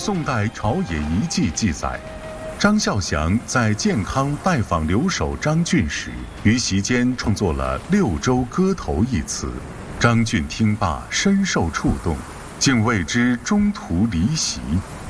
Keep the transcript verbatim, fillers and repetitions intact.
宋代《朝野遗迹》记载，张孝祥在建康拜访留守张俊时，于席间创作了《六州歌头》一词。张俊听罢，深受触动，竟为之中途离席。